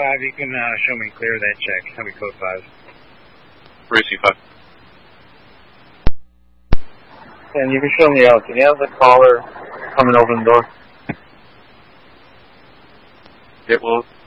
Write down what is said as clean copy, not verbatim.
5, you can show me clear of that check. That'll be code 5. Racing 5. And you can show me out. Can you have the caller coming over the door? It will